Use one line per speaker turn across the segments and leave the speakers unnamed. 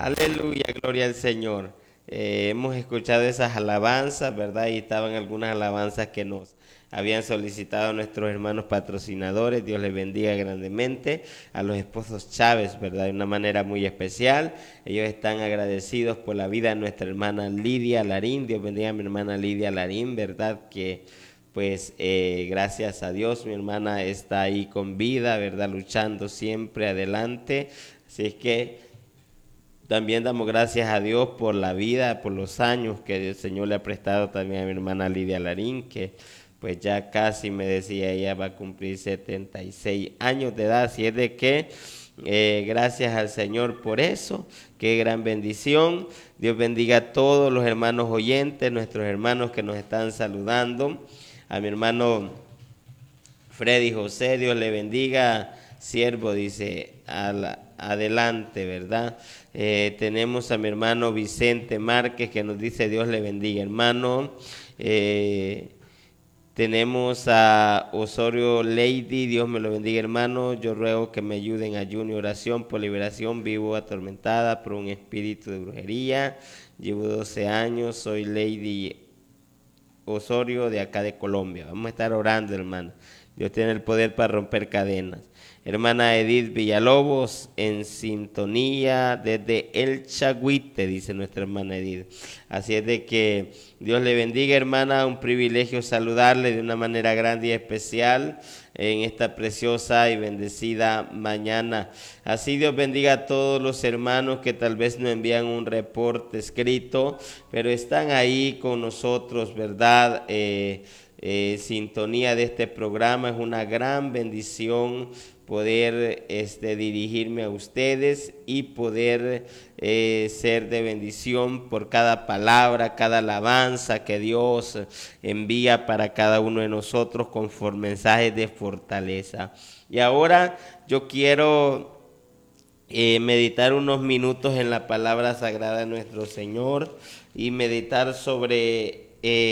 Aleluya, gloria al Señor. Hemos escuchado esas alabanzas, ¿verdad? Y estaban algunas alabanzas que nos habían solicitado nuestros hermanos patrocinadores. Dios les bendiga grandemente. A los esposos Chávez, ¿verdad? De una manera muy especial. Ellos están agradecidos por la vida de nuestra hermana Lidia Larín. Dios bendiga a mi hermana Lidia Larín, ¿verdad? Que pues gracias a Dios mi hermana está ahí con vida, ¿verdad? Luchando siempre adelante. Así es que también damos gracias a Dios por la vida, por los años que el Señor le ha prestado también a mi hermana Lidia Larín, que pues ya casi me decía, ella va a cumplir 76 años de edad, así es de que gracias al Señor por eso, qué gran bendición. Dios bendiga a todos los hermanos oyentes, nuestros hermanos que nos están saludando, a mi hermano Freddy José, Dios le bendiga, siervo, dice, adelante, ¿verdad? Tenemos a mi hermano Vicente Márquez que nos dice Dios le bendiga, hermano. Tenemos a Osorio Lady, Dios me lo bendiga, hermano. Yo ruego que me ayuden a ayuno y oración por liberación. Vivo atormentada por un espíritu de brujería. Llevo 12 años, soy Lady Osorio de acá de Colombia. Vamos a estar orando, hermano. Dios tiene el poder para romper cadenas. Hermana Edith Villalobos, en sintonía desde El Chagüite, dice nuestra hermana Edith. Así es de que Dios le bendiga, hermana, un privilegio saludarle de una manera grande y especial en esta preciosa y bendecida mañana. Así Dios bendiga a todos los hermanos que tal vez no envían un reporte escrito, pero están ahí con nosotros, ¿verdad? Sintonía de este programa, es una gran bendición poder dirigirme a ustedes y poder ser de bendición por cada palabra, cada alabanza que Dios envía para cada uno de nosotros con mensajes de fortaleza. Y ahora yo quiero meditar unos minutos en la palabra sagrada de nuestro Señor y meditar sobre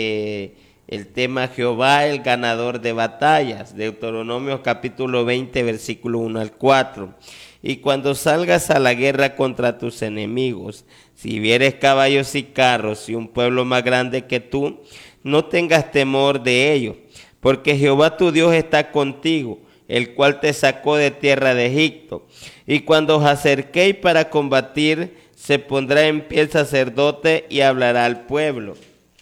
el tema Jehová, el ganador de batallas, Deuteronomio capítulo 20, versículo 1 al 4. Y cuando salgas a la guerra contra tus enemigos, si vieres caballos y carros y un pueblo más grande que tú, no tengas temor de ellos, porque Jehová tu Dios está contigo, el cual te sacó de tierra de Egipto. Y cuando os acerquéis para combatir, se pondrá en pie el sacerdote y hablará al pueblo.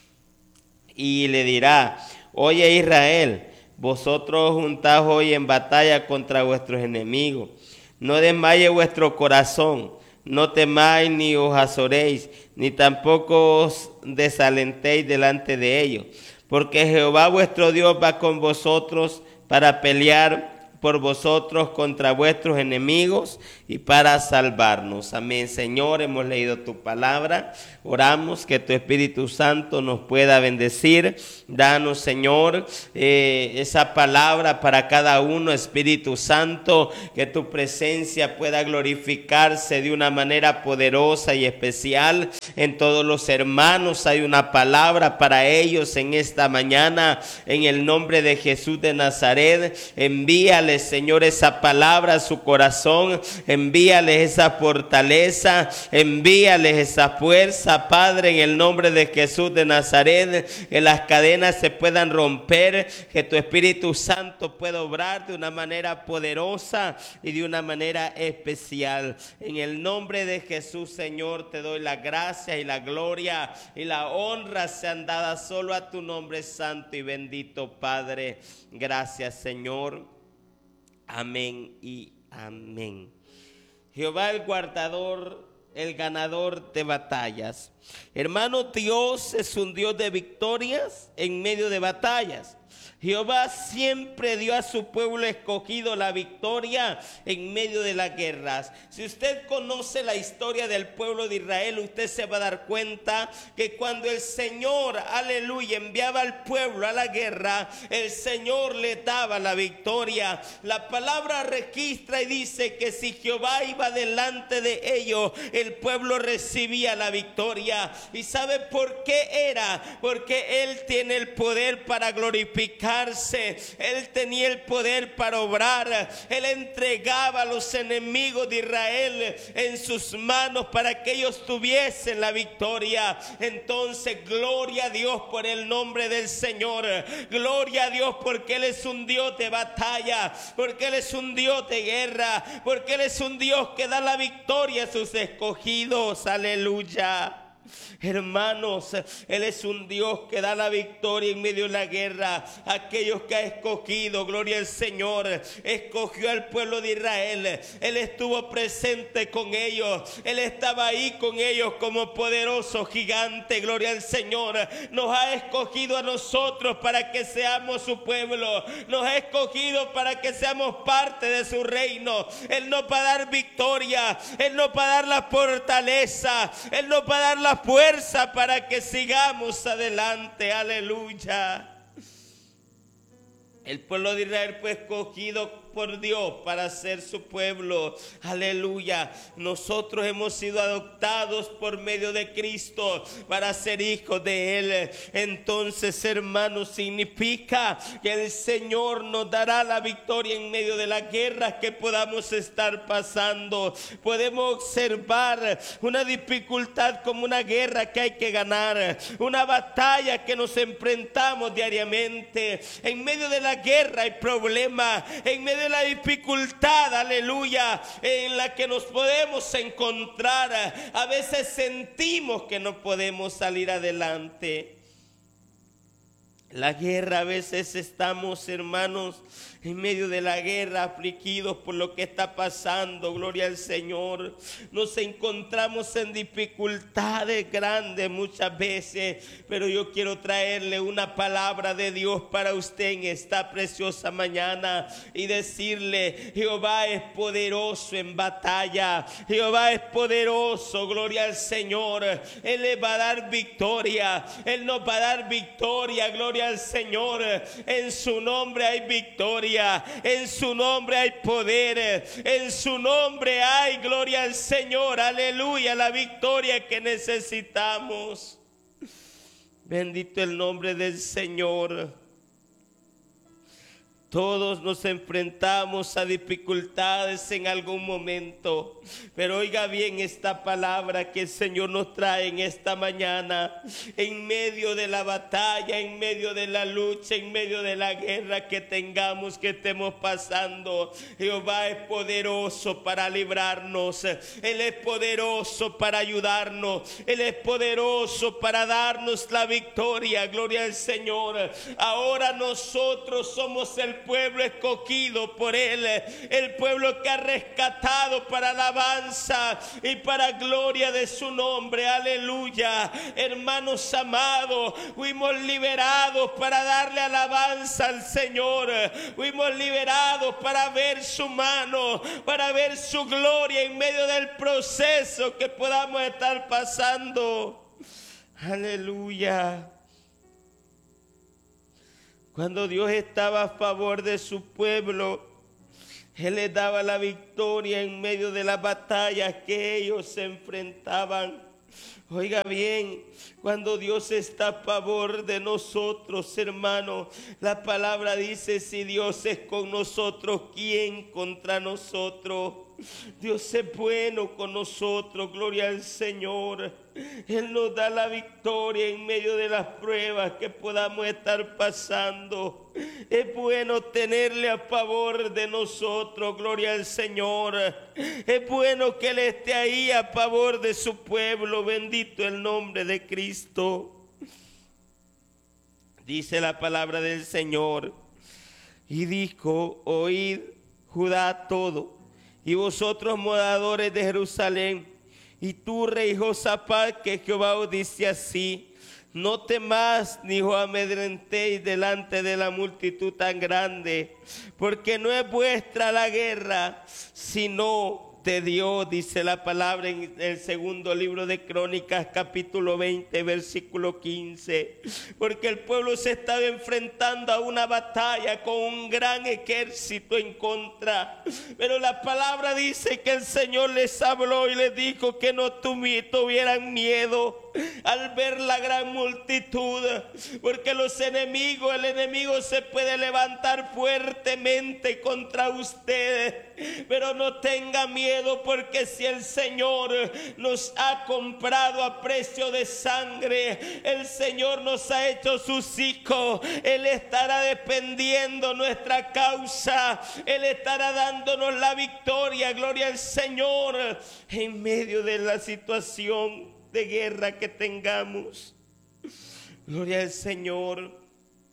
Y le dirá, oye Israel, vosotros juntáis hoy en batalla contra vuestros enemigos. No desmaye vuestro corazón, no temáis ni os azoréis, ni tampoco os desalentéis delante de ellos. Porque Jehová vuestro Dios va con vosotros para pelear por vosotros contra vuestros enemigos y para salvarnos. Amén. Señor, hemos leído tu palabra. Oramos que tu Espíritu Santo nos pueda bendecir. Danos, Señor, esa palabra para cada uno, Espíritu Santo, que tu presencia pueda glorificarse de una manera poderosa y especial en todos los hermanos. Hay una palabra para ellos en esta mañana. En el nombre de Jesús de Nazaret, envíales, Señor, esa palabra a su corazón. Envíales esa fortaleza, envíales esa fuerza, Padre, en el nombre de Jesús de Nazaret, que las cadenas se puedan romper, que tu Espíritu Santo pueda obrar de una manera poderosa y de una manera especial. En el nombre de Jesús, Señor, te doy la gracia y la gloria y la honra sean dadas solo a tu nombre santo y bendito, Padre. Gracias, Señor. Amén y amén. Jehová el guardador, el ganador de batallas. Hermano, Dios es un Dios de victorias en medio de batallas. Jehová siempre dio a su pueblo escogido la victoria en medio de las guerras. Si usted conoce la historia del pueblo de Israel, usted se va a dar cuenta que cuando el Señor, aleluya, enviaba al pueblo a la guerra, el Señor le daba la victoria. La palabra registra y dice que si Jehová iba delante de ellos, el pueblo recibía la victoria. victoria. ¿Y sabe por qué era? Porque Él tiene el poder para glorificarse. Él tenía el poder para obrar. Él entregaba a los enemigos de Israel en sus manos para que ellos tuviesen la victoria. Entonces, gloria a Dios por el nombre del Señor. Gloria a Dios porque Él es un Dios de batalla, porque Él es un Dios de guerra, porque Él es un Dios que da la victoria a sus escogidos. Aleluya. Hermanos, Él es un Dios que da la victoria en medio de la guerra. Aquellos que ha escogido, gloria al Señor, escogió al pueblo de Israel. Él estuvo presente con ellos. Él estaba ahí con ellos como poderoso gigante, gloria al Señor. Nos ha escogido a nosotros para que seamos su pueblo. Nos ha escogido para que seamos parte de su reino. Él nos va a dar victoria. Él nos va a dar la fortaleza. Él nos va a dar la fuerza para que sigamos adelante. Aleluya. El pueblo de Israel fue escogido por Dios para ser su pueblo. Aleluya. Nosotros hemos sido adoptados por medio de Cristo para ser hijos de Él. Entonces, hermanos, significa que el Señor nos dará la victoria en medio de las guerras que podamos estar pasando. Podemos observar una dificultad como una guerra que hay que ganar, una batalla que nos enfrentamos diariamente. En medio de la guerra hay problemas, en medio de la dificultad, aleluya, en la que nos podemos encontrar. A veces sentimos que no podemos salir adelante. La guerra, a veces estamos, hermanos, en medio de la guerra, afligidos por lo que está pasando, gloria al Señor. Nos encontramos en dificultades grandes muchas veces, pero yo quiero traerle una palabra de Dios para usted en esta preciosa mañana y decirle: Jehová es poderoso en batalla, Jehová es poderoso, gloria al Señor. Él le va a dar victoria, Él nos va a dar victoria, gloria al Señor. En su nombre hay victoria. En su nombre hay poder, en su nombre hay, gloria al Señor, aleluya, la victoria que necesitamos. Bendito el nombre del Señor. Todos nos enfrentamos a dificultades en algún momento, pero oiga bien esta palabra que el Señor nos trae en esta mañana. En medio de la batalla, en medio de la lucha, en medio de la guerra que tengamos, que estemos pasando, Jehová es poderoso para librarnos. Él es poderoso para ayudarnos. Él es poderoso para darnos la victoria, gloria al Señor. Ahora nosotros somos el pueblo escogido por Él, el pueblo que ha rescatado para alabanza y para gloria de su nombre. Aleluya. Hermanos amados, fuimos liberados para darle alabanza al Señor. Fuimos liberados para ver su mano, para ver su gloria en medio del proceso que podamos estar pasando. Aleluya. Cuando Dios estaba a favor de su pueblo, Él les daba la victoria en medio de las batallas que ellos se enfrentaban. Oiga bien, cuando Dios está a favor de nosotros, hermano, la palabra dice: si Dios es con nosotros, ¿quién contra nosotros? Dios es bueno con nosotros, gloria al Señor. Él nos da la victoria en medio de las pruebas que podamos estar pasando. Es bueno tenerle a favor de nosotros, gloria al Señor. Es bueno que Él esté ahí a favor de su pueblo. Bendito el nombre de Cristo. Dice la palabra del Señor: y dijo: oíd, Judá todo, y vosotros moradores de Jerusalén, y tú, rey Josafat, que Jehová os dice así: no temáis ni os amedrentéis delante de la multitud tan grande, porque no es vuestra la guerra, sino de Dios, dice la palabra en el segundo libro de Crónicas, capítulo 20, versículo 15. Porque el pueblo se estaba enfrentando a una batalla con un gran ejército en contra. Pero la palabra dice que el Señor les habló y les dijo que no tuvieran miedo, al ver la gran multitud, porque el enemigo se puede levantar fuertemente contra usted, pero no tenga miedo, porque si el Señor nos ha comprado a precio de sangre, el Señor nos ha hecho sus hijos, Él estará defendiendo nuestra causa, Él estará dándonos la victoria, gloria al Señor, en medio de la situación de guerra que tengamos. Gloria al Señor.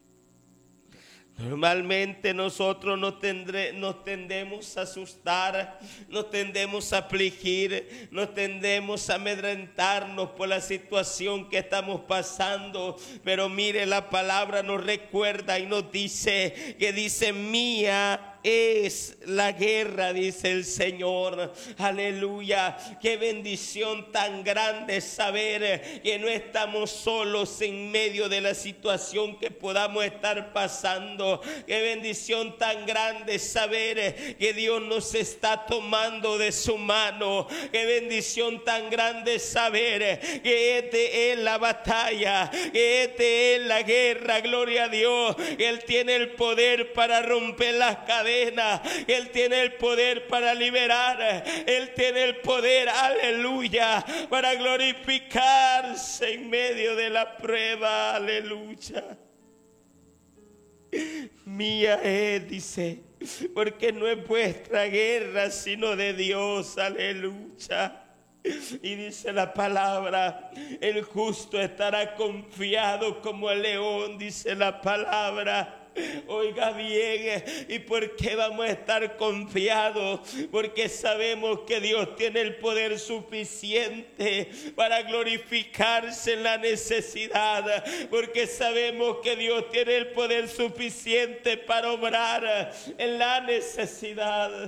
Normalmente nosotros nos tendemos a asustar, nos tendemos a afligir, nos tendemos a amedrentarnos por la situación que estamos pasando. Pero mire, la palabra nos recuerda y nos dice que dice: mía es la guerra, dice el Señor. Aleluya. Qué bendición tan grande saber que no estamos solos en medio de la situación que podamos estar pasando. Qué bendición tan grande saber que Dios nos está tomando de su mano. Qué bendición tan grande saber que este es la batalla, que este es la guerra. Gloria a Dios. Él tiene el poder para romper las cadenas. Él tiene el poder para liberar. Él tiene el poder, aleluya, para glorificarse en medio de la prueba. Aleluya. Mía es, dice, porque no es vuestra guerra, sino de Dios. Aleluya. Y dice la palabra: el justo estará confiado como el león, dice la palabra. Oiga bien, ¿y por qué vamos a estar confiados? Porque sabemos que Dios tiene el poder suficiente para glorificarse en la necesidad, porque sabemos que Dios tiene el poder suficiente para obrar en la necesidad.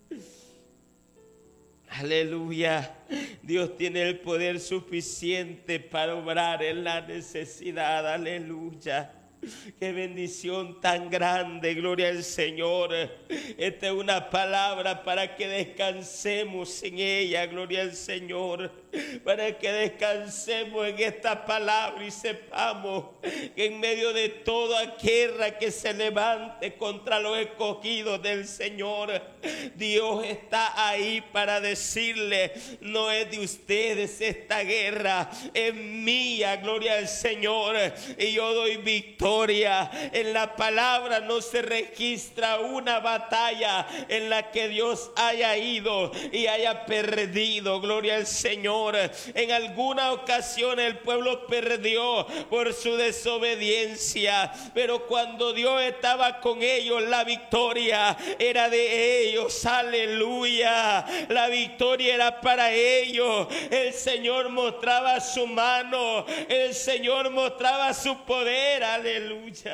Aleluya. Dios tiene el poder suficiente para obrar en la necesidad. Aleluya. Qué bendición tan grande, gloria al Señor. Esta es una palabra para que descansemos en ella, gloria al Señor. Para que descansemos en esta palabra y sepamos que en medio de toda guerra que se levante contra los escogidos del Señor, Dios está ahí para decirle: no es de ustedes esta guerra, es mía, gloria al Señor, y yo doy victoria. En la palabra no se registra una batalla en la que Dios haya ido y haya perdido, gloria al Señor. En alguna ocasión el pueblo perdió por su desobediencia, pero cuando Dios estaba con ellos, la victoria era de ellos. Aleluya. La victoria era para ellos. El Señor mostraba su mano, el Señor mostraba su poder. Aleluya.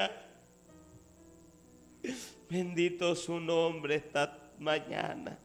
Bendito su nombre esta mañana.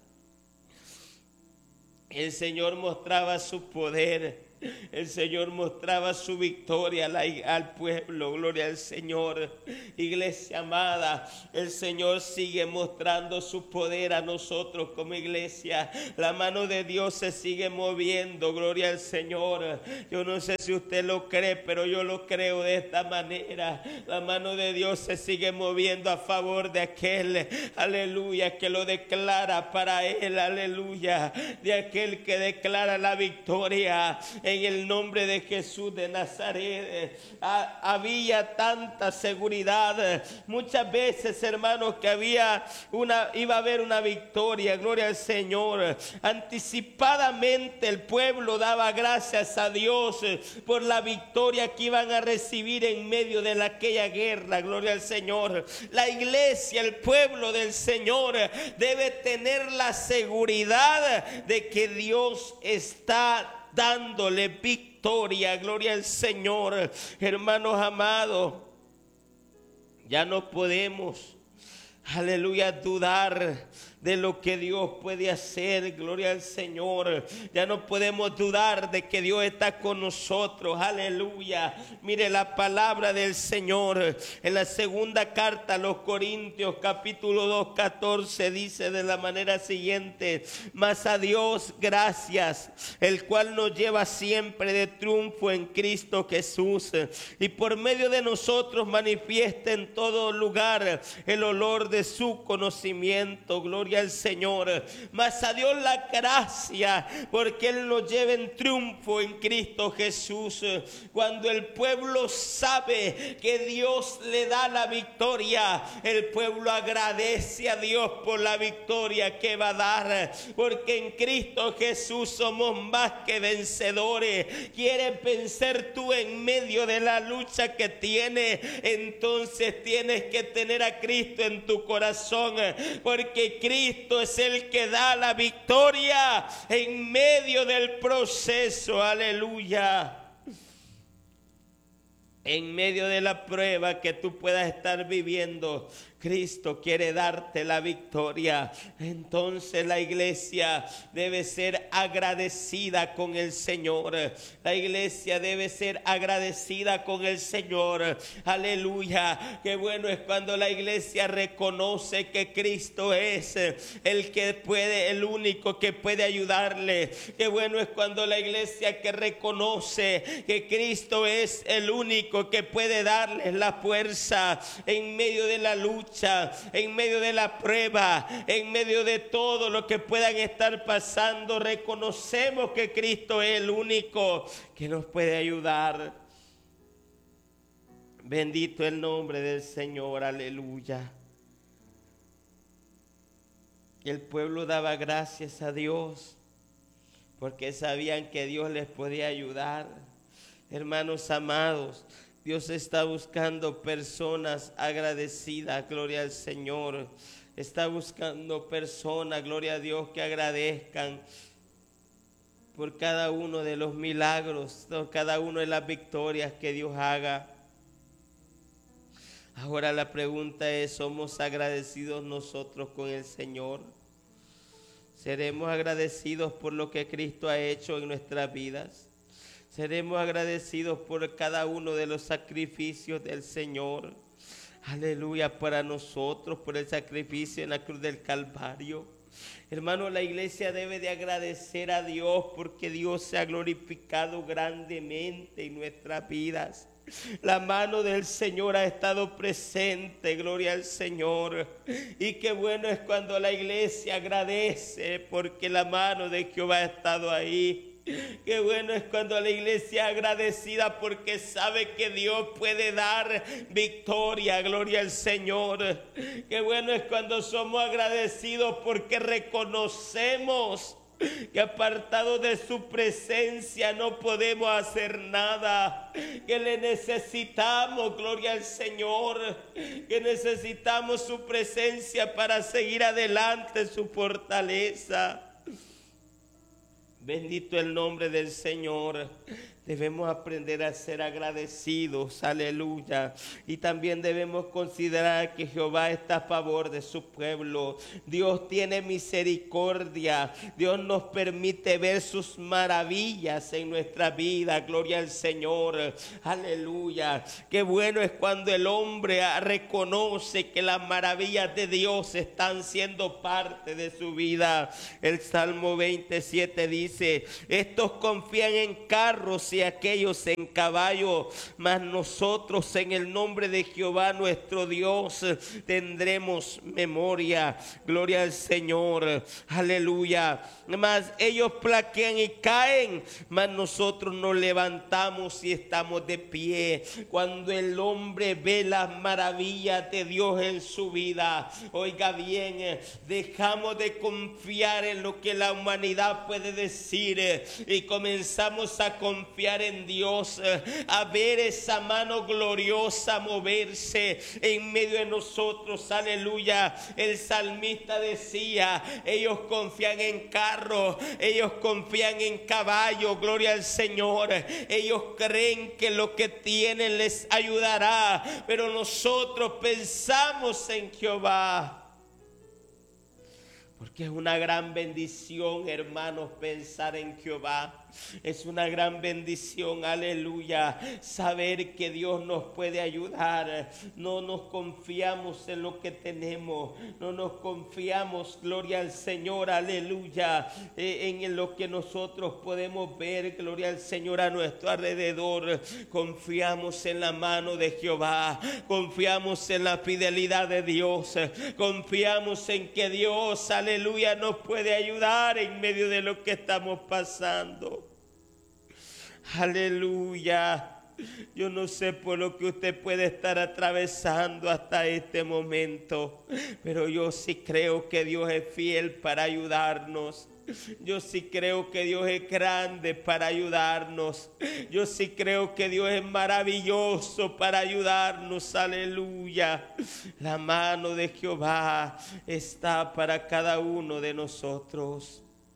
El Señor mostraba su poder. El Señor mostraba su victoria al pueblo, gloria al Señor. Iglesia amada, el Señor sigue mostrando su poder a nosotros como iglesia. La mano de Dios se sigue moviendo, gloria al Señor. Yo no sé si usted lo cree, pero yo lo creo de esta manera. La mano de Dios se sigue moviendo a favor de aquel, aleluya, que lo declara para él, aleluya, de aquel que declara la victoria. En el nombre de Jesús de Nazaret había tanta seguridad. Muchas veces, hermanos, que iba a haber una victoria, gloria al Señor. Anticipadamente el pueblo daba gracias a Dios por la victoria que iban a recibir en medio de aquella guerra, gloria al Señor. La iglesia, el pueblo del Señor, debe tener la seguridad de que Dios está dándole victoria, gloria al Señor. Hermanos amados, ya no podemos, aleluya, dudar de lo que Dios puede hacer. Gloria al Señor. Ya no podemos dudar de que Dios está con nosotros. Aleluya. Mire la palabra del Señor en la segunda carta a los Corintios, capítulo 2, 14, dice de la manera siguiente: mas a Dios gracias, el cual nos lleva siempre de triunfo en Cristo Jesús, y por medio de nosotros manifiesta en todo lugar el olor de su conocimiento. Gloria al Señor. Mas a Dios la gracia, porque Él nos lleva en triunfo en Cristo Jesús. Cuando el pueblo sabe que Dios le da la victoria, el pueblo agradece a Dios por la victoria que va a dar, porque en Cristo Jesús somos más que vencedores. ¿Quieres vencer tú en medio de la lucha que tienes? Entonces tienes que tener a Cristo en tu corazón, porque Cristo es el que da la victoria en medio del proceso. Aleluya. En medio de la prueba que tú puedas estar viviendo, Cristo quiere darte la victoria. Entonces la iglesia debe ser agradecida con el Señor. La iglesia debe ser agradecida con el Señor. Aleluya. Qué bueno es cuando la iglesia reconoce que Cristo es el que puede, el único que puede ayudarle. Qué bueno es cuando la iglesia que reconoce que Cristo es el único que puede darles la fuerza en medio de la lucha, en medio de la prueba, en medio de todo lo que puedan estar pasando. Reconocemos que Cristo es el único que nos puede ayudar. Bendito el nombre del Señor. Aleluya. Y el pueblo daba gracias a Dios porque sabían que Dios les podía ayudar. Hermanos amados, Dios está buscando personas agradecidas, gloria al Señor. Está buscando personas, gloria a Dios, que agradezcan por cada uno de los milagros, por cada una de las victorias que Dios haga. Ahora la pregunta es: ¿somos agradecidos nosotros con el Señor? ¿Seremos agradecidos por lo que Cristo ha hecho en nuestras vidas? Seremos agradecidos por cada uno de los sacrificios del Señor. Aleluya, para nosotros, por el sacrificio en la cruz del Calvario. Hermano, la iglesia debe de agradecer a Dios porque Dios se ha glorificado grandemente en nuestras vidas. La mano del Señor ha estado presente, gloria al Señor. Y qué bueno es cuando la iglesia agradece porque la mano de Jehová ha estado ahí. Qué bueno es cuando la iglesia es agradecida porque sabe que Dios puede dar victoria, gloria al Señor. Qué bueno es cuando somos agradecidos porque reconocemos que apartado de su presencia no podemos hacer nada, que le necesitamos, gloria al Señor, que necesitamos su presencia para seguir adelante, su fortaleza. Bendito el nombre del Señor. Debemos aprender a ser agradecidos, aleluya. Y también debemos considerar que Jehová está a favor de su pueblo. Dios tiene misericordia. Dios nos permite ver sus maravillas en nuestra vida. Gloria al Señor, aleluya. Qué bueno es cuando el hombre reconoce que las maravillas de Dios están siendo parte de su vida. El Salmo 27 dice: estos confían en carros y aquellos en caballo, mas nosotros en el nombre de Jehová nuestro Dios tendremos memoria. Gloria al Señor, aleluya. Mas ellos flaquean y caen, mas nosotros nos levantamos y estamos de pie. Cuando el hombre ve las maravillas de Dios en su vida, oiga bien, dejamos de confiar en lo que la humanidad puede decir y comenzamos a confiar en Dios, a ver esa mano gloriosa moverse en medio de nosotros, aleluya. El salmista decía: ellos confían en carro, ellos confían en caballo, gloria al Señor. Ellos creen que lo que tienen les ayudará, pero nosotros pensamos en Jehová, Porque es una gran bendición, hermanos, pensar en Jehová. Es una gran bendición, aleluya, saber que Dios nos puede ayudar. No nos confiamos en lo que tenemos, no nos confiamos, gloria al Señor, aleluya, en lo que nosotros podemos ver, gloria al Señor, a nuestro alrededor. Confiamos en la mano de Jehová, confiamos en la fidelidad de Dios, confiamos en que Dios, aleluya, nos puede ayudar en medio de lo que estamos pasando. Aleluya. Yo no sé por lo que usted puede estar atravesando hasta este momento, pero yo sí creo que Dios es fiel para ayudarnos. Yo sí creo que Dios es grande para ayudarnos. Yo sí creo que Dios es maravilloso para ayudarnos. Aleluya. La mano de Jehová está para cada uno de nosotros.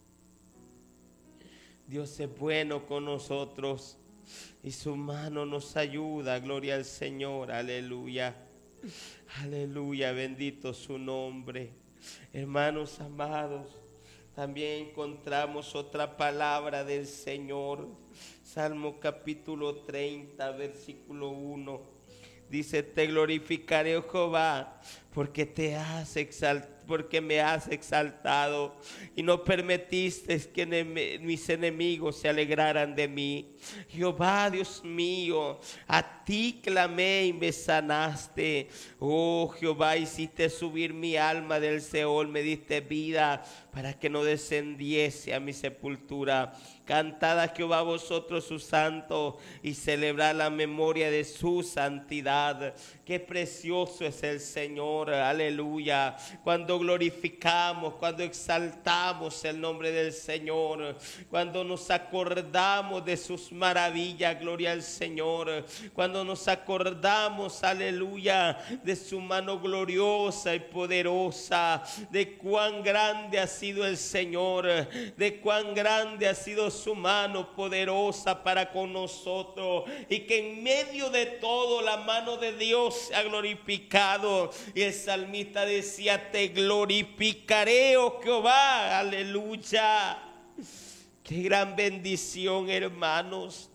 Dios es bueno con nosotros y su mano nos ayuda. Gloria al Señor, aleluya. Aleluya, bendito su nombre. Hermanos amados, también encontramos otra palabra del Señor. Salmo capítulo 30, versículo 1. Dice: te glorificaré, oh Jehová, porque me has exaltado y no permitiste que mis enemigos se alegraran de mí. Jehová, Dios mío, a ti clamé y me sanaste. Oh Jehová, hiciste subir mi alma del Seol, me diste vida para que no descendiese a mi sepultura. Cantad a Jehová vosotros sus santos y celebrad la memoria de su santidad. Qué precioso es el Señor, aleluya. Cuando glorificamos, cuando exaltamos el nombre del Señor, cuando nos acordamos de sus maravillas, gloria al Señor. Cuando nos acordamos, aleluya, de su mano gloriosa y poderosa, de cuán grande ha sido el Señor, de cuán grande ha sido su mano poderosa para con nosotros, y que en medio de todo la mano de Dios se ha glorificado. Y el salmista decía: te glorificaré, oh Jehová, aleluya. Qué gran bendición, hermanos,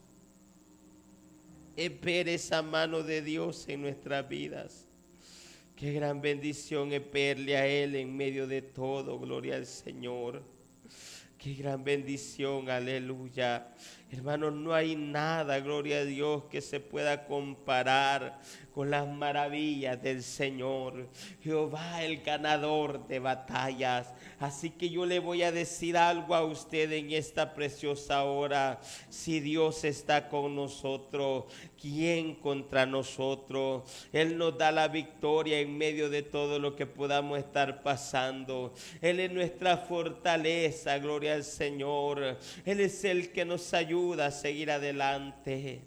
es ver esa mano de Dios en nuestras vidas. Qué gran bendición es verle a Él en medio de todo, gloria al Señor. Qué gran bendición, aleluya. Hermanos, no hay nada, gloria a Dios, que se pueda comparar con las maravillas del Señor. Jehová, el ganador de batallas. Así que yo le voy a decir algo a usted en esta preciosa hora. Si Dios está con nosotros, ¿quién contra nosotros? Él nos da la victoria en medio de todo lo que podamos estar pasando. Él es nuestra fortaleza, gloria al Señor. Él es el que nos ayuda a seguir adelante.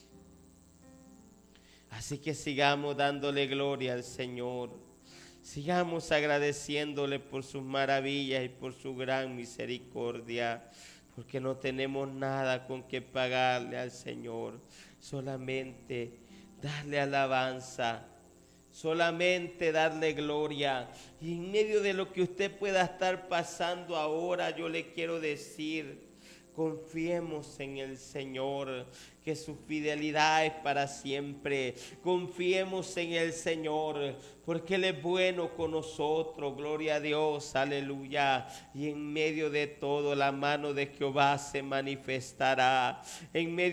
Así que sigamos dándole gloria al Señor. Sigamos agradeciéndole por sus maravillas y por su gran misericordia, porque no tenemos nada con que pagarle al Señor. Solamente darle alabanza, solamente darle gloria. Y en medio de lo que usted pueda estar pasando ahora, yo le quiero decir: confiemos en el Señor, que su fidelidad es para siempre. Confiemos en el Señor, porque Él es bueno con nosotros, gloria a Dios, aleluya. Y en medio de todo, la mano de Jehová se manifestará. En medio